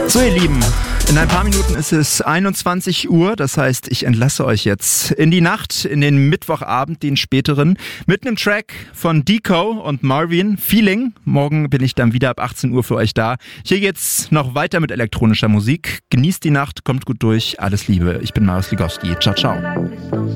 So ihr Lieben, in ein paar Minuten ist es 21 Uhr, das heißt, ich entlasse euch jetzt in die Nacht, in den Mittwochabend, den späteren, mit einem Track von Deco und Marvin, Feeling. Morgen bin ich dann wieder ab 18 Uhr für euch da. Hier geht's noch weiter mit elektronischer Musik. Genießt die Nacht, kommt gut durch, alles Liebe. Ich bin Marius Ligowski. Ciao, ciao.